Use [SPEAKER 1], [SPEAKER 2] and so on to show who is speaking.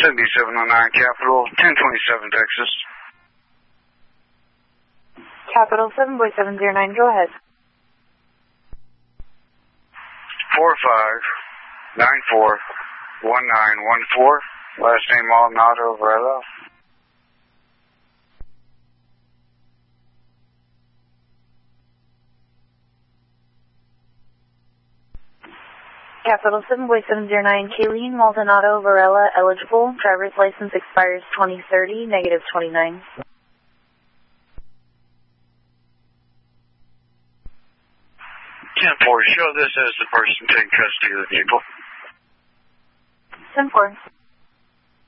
[SPEAKER 1] 7709 Capital, 1027 Texas.
[SPEAKER 2] Capital 7 Boy 709, go ahead.
[SPEAKER 1] 45941914. Last name Maldonado Varela.
[SPEAKER 2] Capital 7 Boy 709, Kayleen Maldonado Varela, eligible. Driver's license expires 2030, -29.
[SPEAKER 1] 10-4, show this as the person taking custody of the vehicle.
[SPEAKER 2] 10-4.